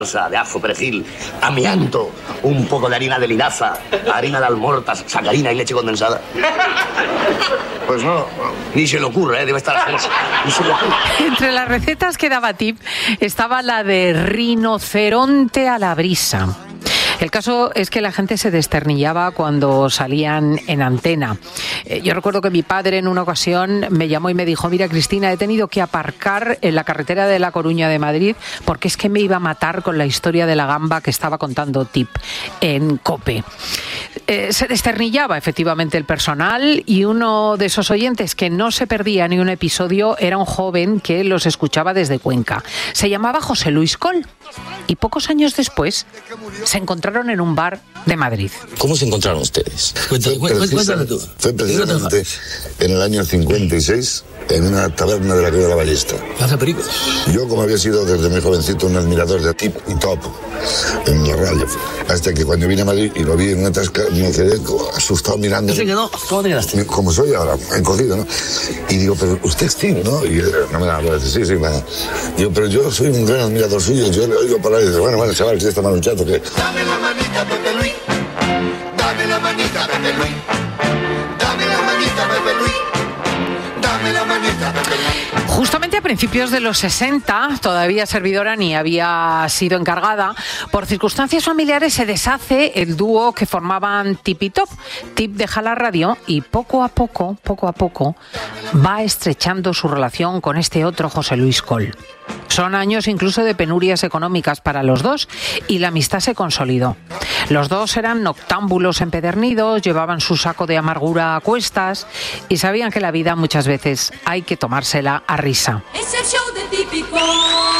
de ajo, perejil, amianto, un poco de harina de linaza, harina de almorta, sacarina y leche condensada. Pues no, ni se le ocurre, debe estar así. Ni se le ocurre. Entre las recetas que daba Tip estaba la de rinoceronte a la brisa. El caso es que la gente se desternillaba cuando salían en antena. Yo recuerdo que mi padre en una ocasión me llamó y me dijo: mira, Cristina, he tenido que aparcar en la carretera de La Coruña de Madrid porque es que me iba a matar con la historia de la gamba que estaba contando Tip en COPE. Se desternillaba efectivamente el personal y uno de esos oyentes que no se perdía ni un episodio era un joven que los escuchaba desde Cuenca. Se llamaba José Luis Coll y pocos años después se encontraron en un bar de Madrid. ¿Cómo se encontraron ustedes? Cuéntame tú. Fue precisamente en el año 56 en una taberna de la Cruz de la Ballesta. ¿Pasa pericos? Yo, como había sido desde muy jovencito un admirador de Tip y Top en la radio, hasta que cuando vine a Madrid y lo vi en una tasca, me quedé asustado mirando. ¿Se quedó? ¿Cómo te quedaste? Como soy ahora, encogido, ¿no? Y digo, pero usted es Tip, ¿no? Y no me daba, sí, nada. Digo, pero yo soy un gran admirador suyo, yo le oigo por ahí y digo, bueno, chaval, si está mal un chato, que... Dame la manita, Pepe Luis. Dame la manita, Pepe Luis. Dame la manita, Pepe Luis. Dame la manita, Pepe Luis. Justamente a principios de los 60, todavía servidora ni había sido encargada, por circunstancias familiares se deshace el dúo que formaban Tip y Top. Tip deja la radio y poco a poco, va estrechando su relación con este otro José Luis Coll. Son años incluso de penurias económicas para los dos y la amistad se consolidó. Los dos eran noctámbulos empedernidos, llevaban su saco de amargura a cuestas y sabían que la vida muchas veces hay que tomársela a risa. Es el show de Tip y Coll.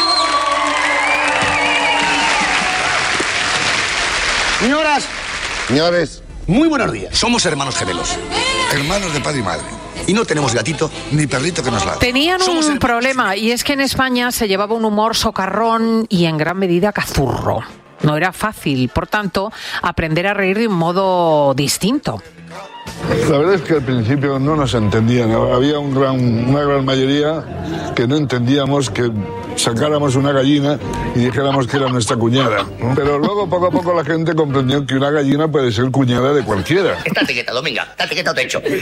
Señoras, Señores, muy buenos días. Somos hermanos gemelos hermanos de padre y madre, y no tenemos gatito. ni perrito que nos ladre. Tenían un problema y es que en España se llevaba un humor socarrón y en gran medida cazurro. No era fácil, por tanto, aprender a reír de un modo distinto. La verdad es que al principio no nos entendían. Había una gran mayoría que no entendíamos que sacáramos una gallina y dijéramos que era nuestra cuñada, ¿no? Pero luego, poco a poco, la gente comprendió que una gallina puede ser cuñada de cualquiera. Estate quieta, Dominga. Estate quieta o te echo.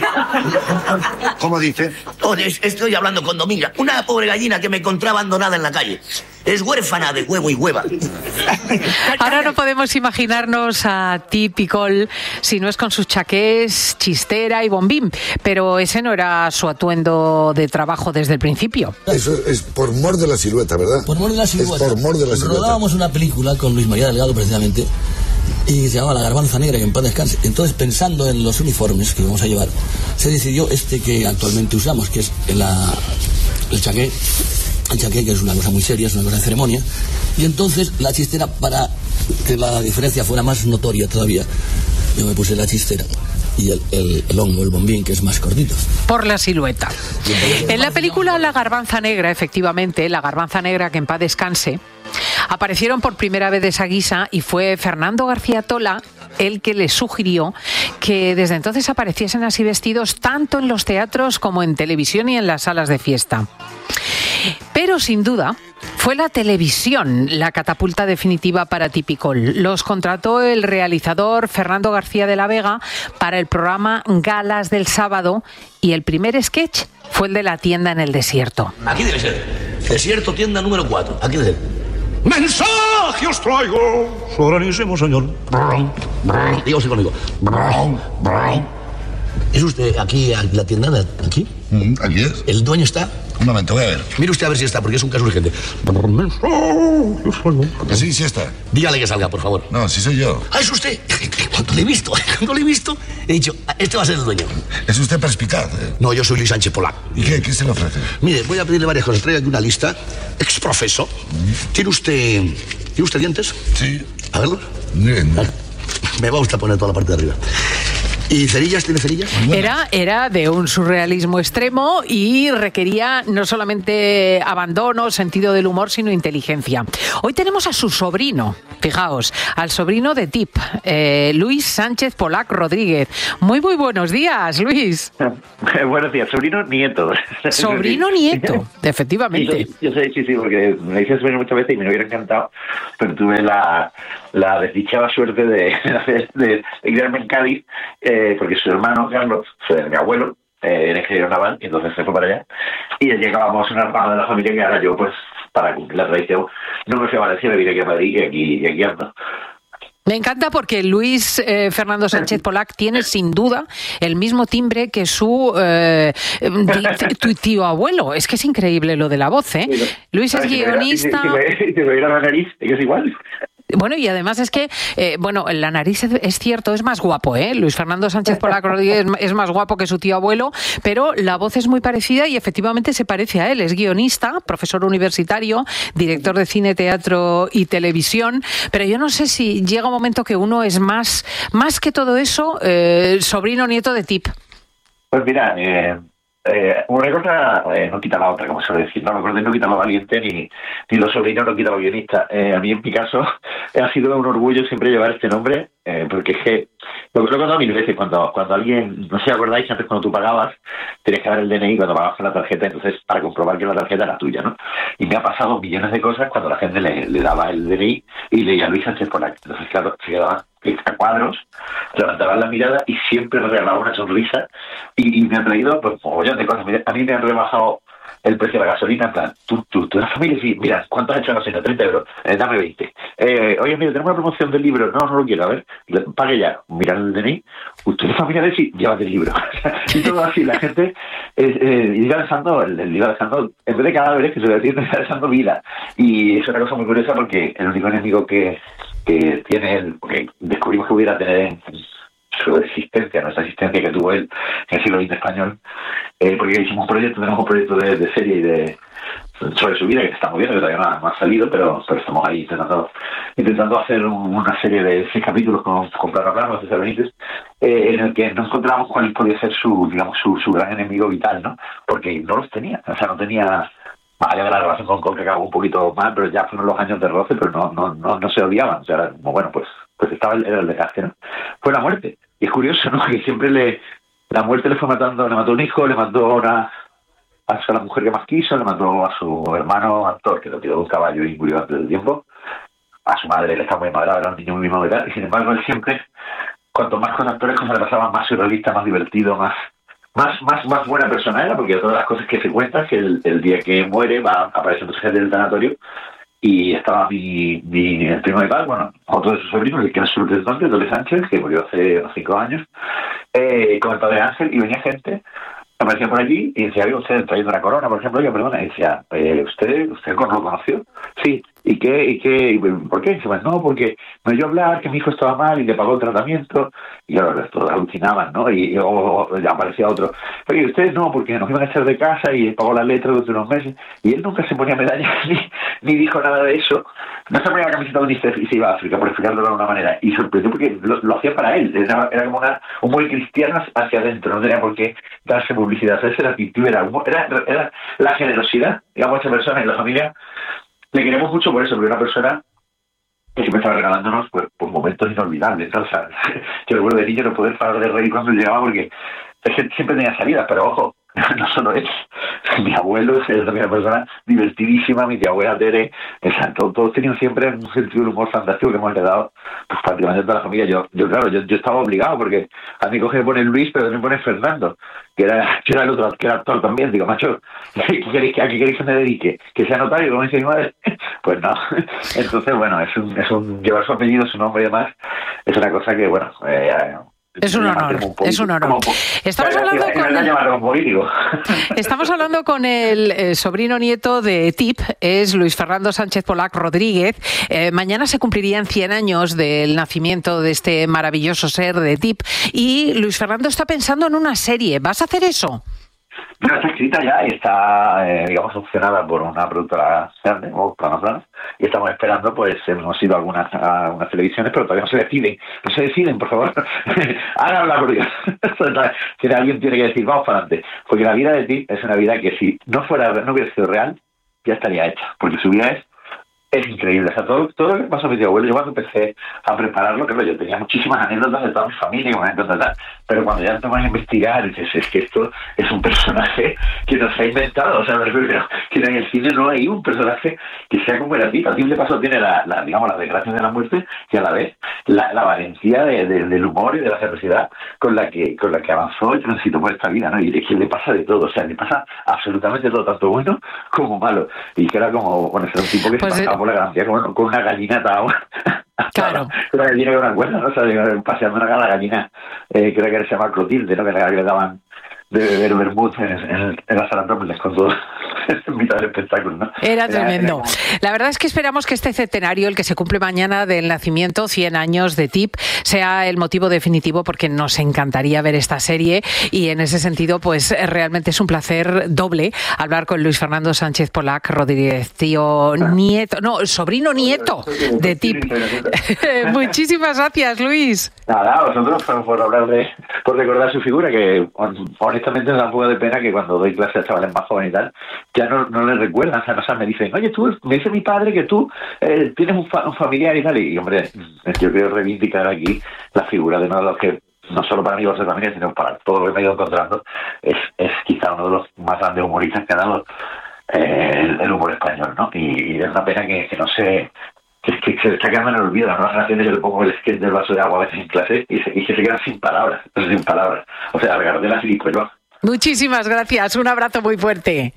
¿Cómo dice? Oye, estoy hablando con Dominga, una pobre gallina que me encontré abandonada en la calle. Es huérfana de huevo y hueva. Ahora no podemos imaginarnos a Tip y Coll si no es con sus chaqués, chistera y bombín, pero ese no era su atuendo de trabajo desde el principio. Eso es por mor de la silueta, ¿verdad? Por mor de la silueta. Es por mor de la silueta. Rodábamos una película con Luis María Delgado, precisamente, y se llamaba La Garbanza Negra, que en paz descanse. Entonces, pensando en los uniformes que íbamos a llevar, se decidió este que actualmente usamos, que es el chaqué. El chaqué, que es una cosa muy seria, es una cosa de ceremonia. Y entonces la chistera, para que la diferencia fuera más notoria todavía, yo me puse la chistera y el hongo, el bombín, que es más cortito. Por la silueta. En la película La Garbanza Negra, efectivamente, La Garbanza Negra, que en paz descanse, aparecieron por primera vez de esa guisa y fue Fernando García Tola el que les sugirió que desde entonces apareciesen así vestidos tanto en los teatros como en televisión y en las salas de fiesta. Pero sin duda fue la televisión la catapulta definitiva para Tip y Coll. Los contrató el realizador Fernando García de la Vega para el programa Galas del Sábado y el primer sketch fue el de la tienda en el desierto. Aquí debe ser. Desierto, tienda número 4. Aquí debe ser. ¡Mensaje os traigo, soberanísimo señor! Dígase conmigo. ¿Es usted aquí, la tienda de aquí? Aquí es. ¿El dueño está? Un momento, voy a ver. Mire usted a ver si está, porque es un caso urgente. Sí, sí está. Dígale que salga, por favor. No, sí soy yo. Ah, es usted. Cuando le he visto, he dicho, este va a ser el dueño. Es usted perspicaz, ¿eh? No, yo soy Luis Sánchez Polaco. ¿Y qué se le ofrece? Mire, voy a pedirle varias cosas. Traigo aquí una lista. Exprofeso. ¿Tiene usted dientes? Sí. A verlos. Bien. Vale. Me va usted a poner toda la parte de arriba. ¿Y cerillas? ¿Tiene cerillas? Era de un surrealismo extremo y requería no solamente abandono, sentido del humor, sino inteligencia. Hoy tenemos a su sobrino, fijaos, al sobrino de Tip, Luis Sánchez Polac Rodríguez. Muy buenos días, Luis. Buenos días, sobrino nieto. Sobrino nieto, efectivamente. Yo sé, sí, porque me hice sobrino muchas veces y me hubiera encantado, pero tuve la desdichada suerte de criarme en Cádiz, porque su hermano Carlos, mi abuelo, era ingeniero naval, y entonces se fue para allá, y llegábamos a una rama de la familia que ahora yo, pues, para cumplir la tradición, no me fui a Valencia, me vine aquí a Madrid y aquí ando. Me encanta porque Luis Fernando Sánchez Polac tiene sin duda el mismo timbre que su tu tío abuelo. Es que es increíble lo de la voz, ¿eh? Luis es guionista. Si me viera la nariz, es igual. Bueno, y además es que, la nariz es cierto, es más guapo, ¿eh? Luis Fernando Sánchez Polac Rodríguez es más guapo que su tío abuelo, pero la voz es muy parecida y efectivamente se parece a él. Es guionista, profesor universitario, director de cine, teatro y televisión, pero yo no sé si llega un momento que uno es más que todo eso, sobrino nieto de Tip. Pues mira, una cosa no quita la otra, como suele decir. No, no quita lo valiente ni los sobrinos no quita lo guionista. A mí, en mi caso, ha sido un orgullo siempre llevar este nombre, porque es que lo he contado mil veces. Cuando alguien, no sé si acordáis, antes cuando tú pagabas, tenías que dar el DNI cuando pagabas con la tarjeta, entonces para comprobar que la tarjeta era tuya, ¿no? Y me ha pasado millones de cosas cuando la gente le daba el DNI y leía Luis Sánchez Polac. Entonces, claro, se quedaban a cuadros, levantaban la mirada y siempre me regalaba una sonrisa y me ha traído pues un montón de cosas. A mí me han rebajado el precio de la gasolina, en plan, tú eres familia, sí, mira, ¿cuánto has hecho la gasolina? 30 euros, dame 20. Oye, mira, tenemos una promoción del libro, no lo quiero, a ver, pague ya, mira el DNI, ¿usted es familia de sí? Llévate el libro. Y todo así, la gente iba dejando, en vez de cadáveres, que se le iba dejando vida. Y es una cosa muy curiosa porque el único enemigo que tiene él, porque descubrimos que pudiera tener en su existencia, nuestra existencia que tuvo él en el siglo XX español, porque hicimos tenemos un proyecto de serie y sobre su vida que estamos viendo, que todavía no ha salido, pero estamos ahí intentando hacer una serie de 6 capítulos con Plano, César Benítez, en el que no encontramos cuál podía ser su gran enemigo vital, ¿no? Porque no los tenía, o sea, no tenía. Vale, la relación con Coque acabó un poquito mal, pero ya fueron los años de roce, pero no se odiaban. O sea, era como, bueno, pues estaba el desgaste, ¿no? Fue la muerte. Y es curioso, ¿no? Que siempre la muerte le mató un hijo, le mandó a la mujer que más quiso, le mandó a su hermano actor, que lo tiró de un caballo y murió antes del tiempo. A su madre le estaba muy madrada, era un niño muy mimado y tal. Y sin embargo, él siempre, cuanto más con actores, como se le pasaba, más surrealista, más divertido, más buena persona era, porque de todas las cosas que se cuentan, que el día que muere va a aparecer mucha gente del tanatorio, y estaba el primo de Paz, bueno, otro de sus sobrinos, el que era su representante, Dolly Sánchez, que murió hace unos 5 años, con el padre Ángel, y venía gente, aparecía por allí, y decía, usted trayendo una corona, por ejemplo, perdona, y decía, ¿usted lo conoció? Sí. ¿Y qué? ¿Por qué? Dice, pues no, porque me oyó hablar que mi hijo estaba mal y le pagó el tratamiento, y ahora todos alucinaban, ¿no? Y aparecía otro, pero ustedes no, porque nos iban a echar de casa y pagó la letra durante unos meses, y él nunca se ponía medallas ni dijo nada de eso, no se ponía la camiseta de UNICEF y se iba a África, por explicarlo de alguna manera, y sorprendió porque lo hacía para él, era como un muy cristiano hacia adentro, no tenía por qué darse publicidad, esa era la actitud, era la generosidad, digamos, esa persona y la familia. Le queremos mucho por eso, porque una persona que siempre estaba regalándonos pues momentos inolvidables, ¿no? O sea, yo recuerdo de niño no poder parar de reír cuando llegaba, porque siempre tenía salidas, pero ojo, no solo él, mi abuelo es también una persona divertidísima, mi tía abuela Tere, exacto, todos tenían siempre un sentido de humor fantástico que hemos heredado pues prácticamente toda la familia. Yo estaba obligado, porque a mí coge me pone Luis, pero también pone Fernando, que era el otro, que era actor también. Digo, macho, ¿a qué queréis que me dedique? ¿Que sea notario, como dice mi madre? Pues no. Entonces, bueno, es un llevar su apellido, su nombre y demás, es una cosa que, bueno, es un honor, es un honor. Estamos hablando con el sobrino nieto de Tip, es Luis Fernando Sánchez Polac Rodríguez. Mañana se cumplirían 100 años del nacimiento de este maravilloso ser de Tip, y Luis Fernando está pensando en una serie. ¿Vas a hacer eso? No, está escrita ya y está, digamos, opcionada por una productora grande, o Plano, y estamos esperando, pues hemos ido a algunas televisiones, pero todavía no se deciden, por favor, háganla por Dios. Alguien tiene que decir, vamos para adelante, porque la vida de Tip es una vida que si no hubiera sido real, ya estaría hecha, porque su vida es increíble. O sea, todo lo que pasó a mi tío abuelo, yo cuando empecé a prepararlo, claro, yo tenía muchísimas anécdotas de toda mi familia, pero cuando ya te vas a investigar, dices, es que esto es un personaje que nos ha inventado. O sea, me refiero que en el cine no hay un personaje que sea como era Tip. A Tip de paso tiene la desgracia de la muerte y a la vez la valentía del humor y de la generosidad con la que avanzó y transitó por esta vida, ¿no? Y es que le pasa de todo, o sea, le pasa absolutamente todo, tanto bueno como malo. Y que era como, bueno, ser un tipo que se pasaba por la garantía con una gallina atada. Claro. Una gallina con una cuerda, ¿no? O sea, paseando una gallina, creo que se llama Clotilde, ¿no? Que le daban de beber vermut en la sala Tómboles con todo en mitad del espectáculo, ¿no? Era tremendo. La verdad es que esperamos que este centenario, el que se cumple mañana del nacimiento, 100 años de Tip, sea el motivo definitivo, porque nos encantaría ver esta serie y en ese sentido, pues realmente es un placer doble hablar con Luis Fernando Sánchez Polac Rodríguez, sobrino nieto de Tip. Muchísimas gracias, Luis. Nada, a vosotros por hablar por recordar su figura, que honestamente me da un poco de pena que cuando doy clases a chavales más jóvenes y tal, ya no les recuerdan, o sea, me dicen, oye, me dice mi padre que tú tienes un familiar y tal, y hombre, yo quiero reivindicar aquí la figura de uno de los que, no solo para mí por ser familia, sino para todo lo que me he ido encontrando, es quizá uno de los más grandes humoristas que ha dado el humor español, ¿no? Y es una pena que no sé, que se está quedando en el olvido. Las nuevas generaciones, yo le pongo el sketch del vaso de agua a veces en clase y se quedan sin palabras. O sea, regalar de la gilipollas. Muchísimas gracias, un abrazo muy fuerte.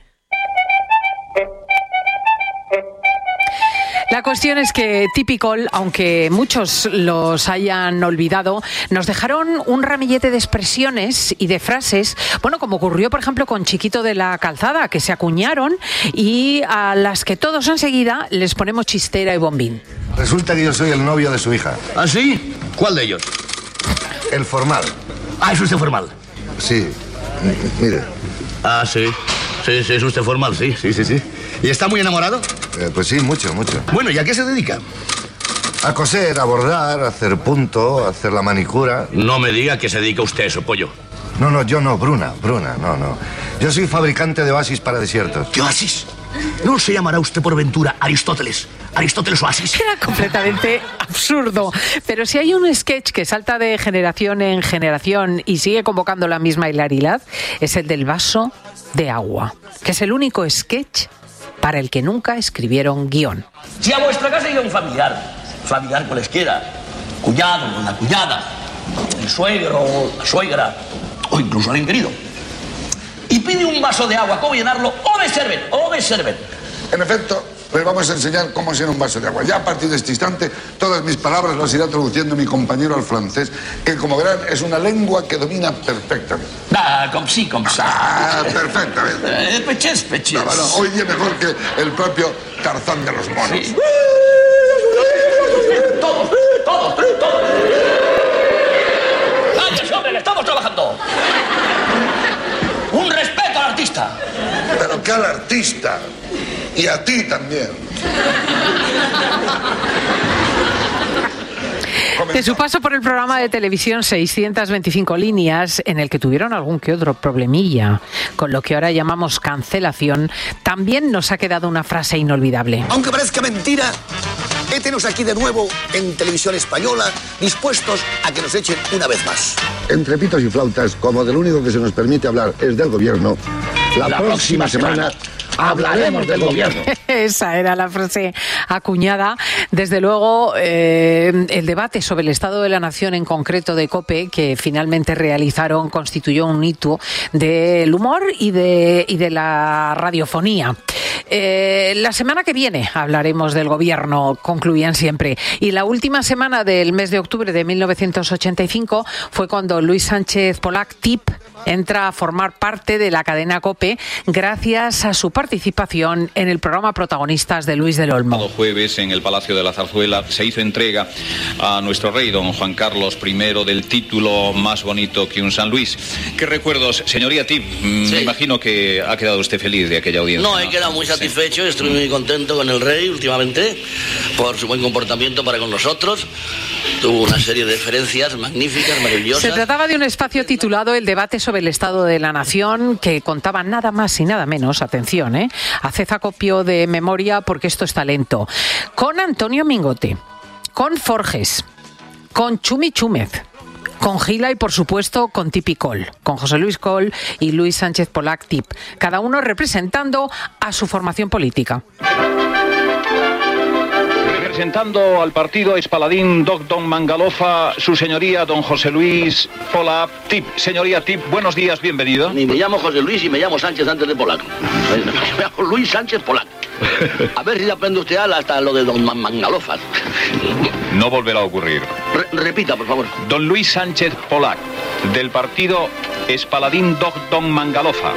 La cuestión es que Tipicol, aunque muchos los hayan olvidado, nos dejaron un ramillete de expresiones y de frases, bueno, como ocurrió, por ejemplo, con Chiquito de la Calzada, que se acuñaron y a las que todos enseguida les ponemos chistera y bombín. Resulta que yo soy el novio de su hija. ¿Ah, sí? ¿Cuál de ellos? El formal. Ah, ¿es usted formal? Sí, mire. Ah, sí. Sí, es usted formal, sí. ¿Y está muy enamorado? Pues sí, mucho. Bueno, ¿y a qué se dedica? A coser, a bordar, a hacer punto, a hacer la manicura. No me diga que se dedica usted a eso, pollo. No, yo no, Bruna, no. Yo soy fabricante de oasis para desiertos. ¿Qué oasis? ¿No se llamará usted por ventura Aristóteles Oasis? Era completamente absurdo. Pero si hay un sketch que salta de generación en generación y sigue convocando la misma hilaridad, es el del vaso de agua, que es el único sketch para el que nunca escribieron guión. Si a vuestra casa llega un familiar cualesquiera, cuñado, una cuñada, el suegro, la suegra, o incluso alguien querido, y pide un vaso de agua, ¿cómo llenarlo? O me sirven. En efecto, les vamos a enseñar cómo llenar un vaso de agua. Ya a partir de este instante, todas mis palabras las irá traduciendo mi compañero al francés, que como verán es una lengua que domina perfectamente. Comme si. Perfectamente. Peches. No, hoy día mejor que el propio Tarzán de los monos. Sí. Todos. ¡Cállese, hombre, que estamos trabajando! Un respeto al artista. Pero que al artista. Y a ti también. De su paso por el programa de televisión 625 líneas, en el que tuvieron algún que otro problemilla con lo que ahora llamamos cancelación, también nos ha quedado una frase inolvidable. Aunque parezca mentira, hétenos aquí de nuevo en Televisión Española, dispuestos a que nos echen una vez más. Entre pitos y flautas, como del único que se nos permite hablar es del gobierno, la próxima semana hablaremos del gobierno. Esa era la frase acuñada. Desde luego, el debate sobre el estado de la nación, en concreto de COPE, que finalmente realizaron, constituyó un hito del humor y de la radiofonía. La semana que viene hablaremos del gobierno, concluían siempre. Y la última semana del mes de octubre de 1985 fue cuando Luis Sánchez Polac, Tip, entra a formar parte de la cadena COPE gracias a su participación en el programa Protagonistas de Luis del Olmo. Jueves en el Palacio de de la Zarzuela, se hizo entrega a nuestro rey, don Juan Carlos I, del título Más bonito que un San Luis. ¿Qué recuerdos, señoría Tip? Me imagino que ha quedado usted feliz de aquella audiencia. No, he quedado muy satisfecho, estoy muy contento con el rey últimamente por su buen comportamiento para con nosotros. Tuvo una serie de deferencias magníficas, maravillosas. Se trataba de un espacio titulado El debate sobre el estado de la nación, que contaba nada más y nada menos, atención, haced acopio de memoria porque esto es talento, con Antonio Mingote, con Forges, con Chumi Chúmez, con Gila y, por supuesto, con Tip y Col, con José Luis Col y Luis Sánchez Polac Tip, cada uno representando a su formación política. Representando al partido Espaladín Doc Don Mangalofa, su señoría don José Luis Polac Tip. Señoría Tip, buenos días, bienvenido. Ni me llamo José Luis y me llamo Sánchez antes de Polac. Me llamo Luis Sánchez Polac. A ver si aprende usted hasta lo de Don Mangalofa. No volverá a ocurrir. Repita, por favor. Don Luis Sánchez Polac, del partido Espaladín Doc Don Mangalofa.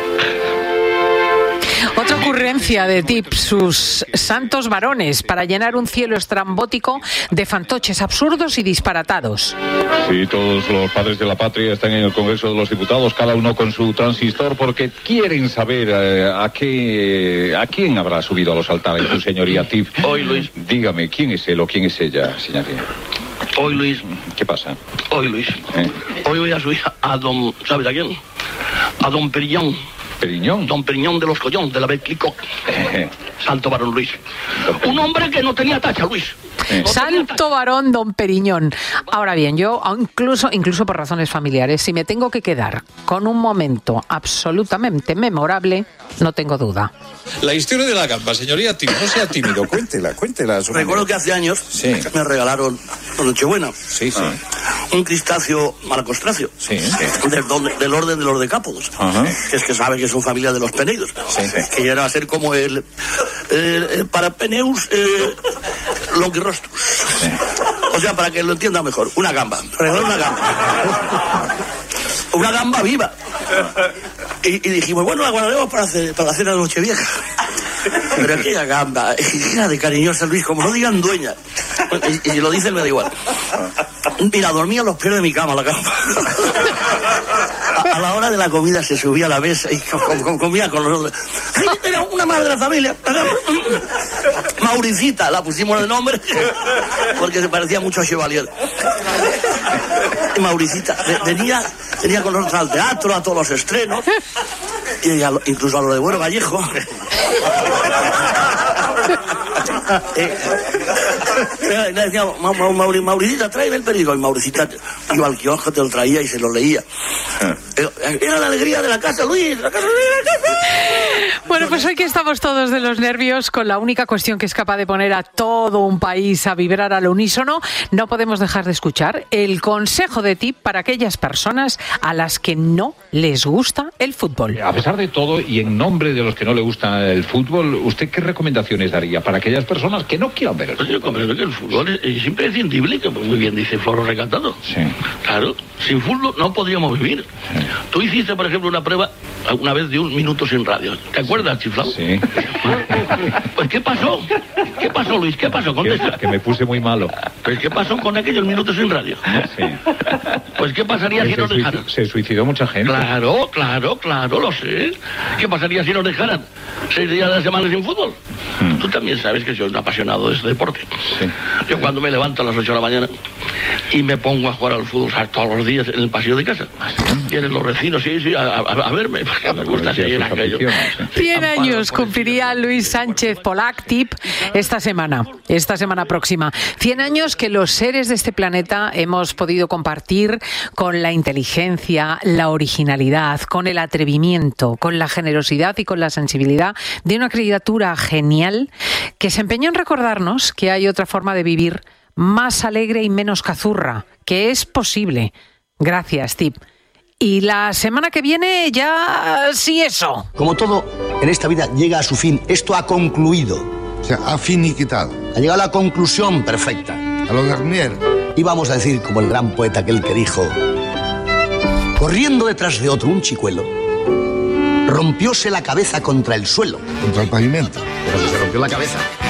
Otra ocurrencia de Tip, sus santos varones, para llenar un cielo estrambótico de fantoches absurdos y disparatados. Sí, todos los padres de la patria están en el Congreso de los Diputados, cada uno con su transistor, porque quieren saber a quién habrá subido a los altares su señoría Tip. Hoy, Luis. Dígame, ¿quién es él o quién es ella, señoría? Hoy, Luis. ¿Qué pasa? Hoy, Luis. Hoy voy a subir a don... ¿Sabes a quién? A don Periñón. ¿Periñón? Don Periñón de los Collón, de la Betclicoc. Santo varón Luis. Un hombre que no tenía tacha, Luis. Santo varón don Periñón. Ahora bien, yo incluso por razones familiares, si me tengo que quedar con un momento absolutamente memorable, no tengo duda. La historia de la gamba, señoría Tip, no sea tímido, cuéntela. Recuerdo que hace años me regalaron por Nochebuena un crustáceo malacostráceo del orden de los decápodos, que es que sabe que son familia de los peneidos, que llegara a ser como el Parapeneus longirostrus. O sea, para que lo entienda mejor, una gamba, regaló una gamba viva. Y dijimos, bueno, la guardaremos para la cena de Nochevieja. Pero aquella gamba era de cariñosa, Luis, como no digan dueña. Y si lo dicen me da igual. Mira, dormía a los pies de mi cama la gamba. A la hora de la comida se subía a la mesa y comía con los otros. Era una madre de la familia. Mauricita, la pusimos de nombre porque se parecía mucho a Chevalier. Mauricita venía con nosotros al teatro, a todos los estrenos, y incluso a lo de Bueno Vallejo. Le decía, Mauricita, tráeme el periódico. Y Mauricita iba al kiosco, te lo traía y se lo leía. Era la alegría de la casa, Luis, la casa. Bueno, pues hoy que estamos todos de los nervios, con la única cuestión que es capaz de poner a todo un país a vibrar al unísono, no podemos dejar de escuchar el consejo de Tip para aquellas personas a las que no les gusta el fútbol. A pesar de todo, y en nombre de los que no le gusta el fútbol, ¿usted qué recomendaciones daría para aquellas personas que no quieran ver el fútbol? Yo comprendo que el fútbol es imprescindible, que muy bien dice Foro Recatado. Sí. Claro, sin fútbol no podríamos vivir. Sí. Tú hiciste, por ejemplo, una prueba una vez de 1 minuto sin radio. ¿Te acuerdas, chiflado? Sí. Pues, ¿qué pasó? ¿Qué pasó, Luis? ¿Qué pasó? Contesta. Que me puse muy malo. Pues, ¿qué pasó con aquellos minutos sin radio? Sí. Pues, ¿qué pasaría si nos dejaran? Se suicidó mucha gente. Claro, lo sé. ¿Qué pasaría si nos dejaran 6 días de la semana sin fútbol? Tú también sabes que soy un apasionado de este deporte. Sí. Yo cuando me levanto a las 8 de la mañana y me pongo a jugar al fútbol todos los días en el pasillo de casa. Vienen los vecinos, a verme. Me gusta seguir aquello. 100 años cumpliría Luis Sánchez Polac Tip esta semana próxima. 100 años que los seres de este planeta hemos podido compartir con la inteligencia, la originalidad, con el atrevimiento, con la generosidad y con la sensibilidad de una criatura genial que se empeñó en recordarnos que hay otra forma de vivir más alegre y menos cazurra, que es posible. Gracias, Tip. Y la semana que viene ya sí eso. Como todo en esta vida llega a su fin, esto ha concluido. O sea, ha finiquitado. Ha llegado a la conclusión perfecta. A lo Garnier. Y vamos a decir como el gran poeta aquel que dijo: corriendo detrás de otro un chicuelo, rompióse la cabeza contra el suelo. Contra el pavimento. Pero que se rompió la cabeza.